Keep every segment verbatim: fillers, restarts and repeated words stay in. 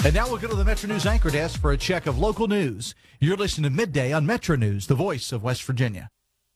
And now we'll go to the Metro News Anchor Desk for a check of local news. You're listening to Midday on Metro News, the voice of West Virginia.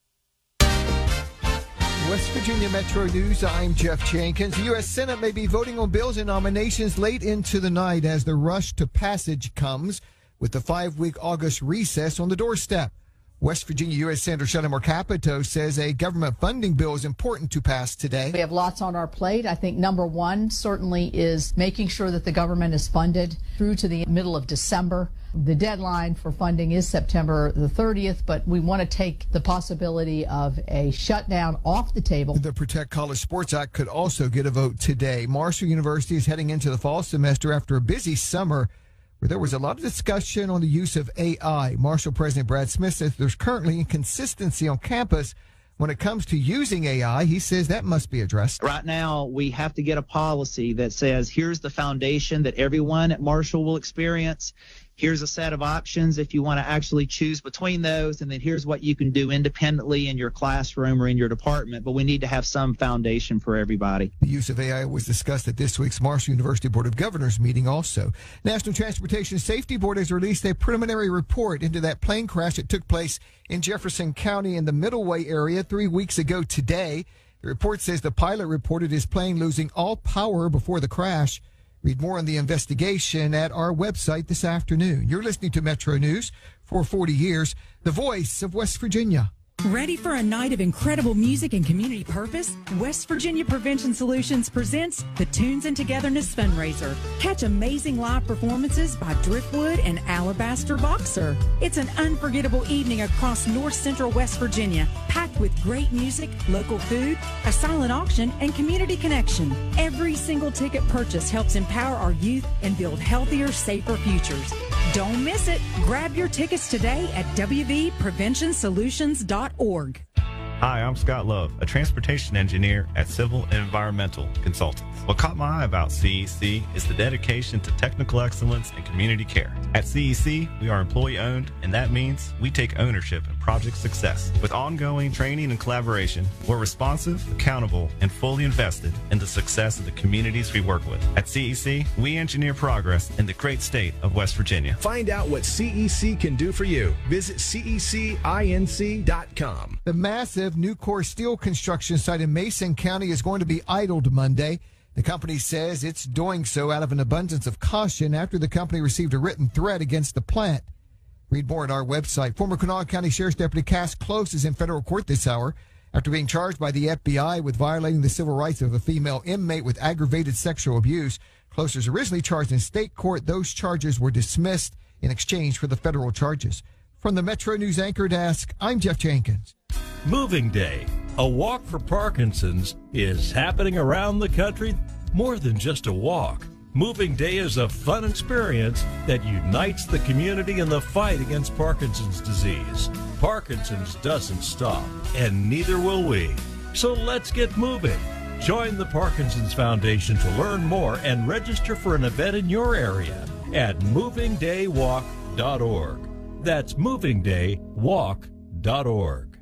West Virginia Metro News, I'm Jeff Jenkins. The U S Senate may be voting on bills and nominations late into the night as the rush to passage comes with the five-week August recess on the doorstep. West Virginia U S Senator Shelley Moore Capito says a government funding bill is important to pass today. We have lots on our plate. I think number one certainly is making sure that the government is funded through to the middle of December. The deadline for funding is September the thirtieth, but we want to take the possibility of a shutdown off the table. The Protect College Sports Act could also get a vote today. Marshall University is heading into the fall semester after a busy summer where there was a lot of discussion on the use of A I. Marshall President Brad Smith says there's currently inconsistency on campus when it comes to using A I. He says that must be addressed. Right now, we have to get a policy that says here's the foundation that everyone at Marshall will experience. Here's a set of options if you want to actually choose between those, and then here's what you can do independently in your classroom or in your department. But we need to have some foundation for everybody. The use of A I was discussed at this week's Marshall University Board of Governors meeting also. National Transportation Safety Board has released a preliminary report into that plane crash that took place in Jefferson County in the Middleway area three weeks ago today. The report says the pilot reported his plane losing all power before the crash. Read more on the investigation at our website this afternoon. You're listening to Metro News for forty years, the voice of West Virginia. Ready for a night of incredible music and community purpose? West Virginia Prevention Solutions presents the Tunes and Togetherness Fundraiser. Catch amazing live performances by Driftwood and Alabaster Boxer. It's an unforgettable evening across north central West Virginia, packed with great music, local food, a silent auction, and community connection. Every single ticket purchase helps empower our youth and build healthier, safer futures. Don't miss it. Grab your tickets today at w v prevention solutions dot org. Hi, I'm Scott Love, a transportation engineer at Civil and Environmental Consultants. What caught my eye about C E C is the dedication to technical excellence and community care. At C E C, we are employee-owned, and that means we take ownership in project success. With ongoing training and collaboration, we're responsive, accountable, and fully invested in the success of the communities we work with. At C E C, we engineer progress in the great state of West Virginia. Find out what C E C can do for you. Visit C E C inc dot com. The massive Nucor steel construction site in Mason County is going to be idled Monday. The company says it's doing so out of an abundance of caution after the company received a written threat against the plant. Read more at our website. Former Kanawha County Sheriff's Deputy Cass Close is in federal court this hour after being charged by the F B I with violating the civil rights of a female inmate with aggravated sexual abuse. Close was originally charged in state court. Those charges were dismissed in exchange for the federal charges. From the Metro News Anchor Desk, I'm Jeff Jenkins. Moving Day, a walk for Parkinson's, is happening around the country. More than just a walk. Moving Day is a fun experience that unites the community in the fight against Parkinson's disease. Parkinson's doesn't stop, and neither will we. So let's get moving. Join the Parkinson's Foundation to learn more and register for an event in your area at moving day walk dot org. That's moving day walk dot org.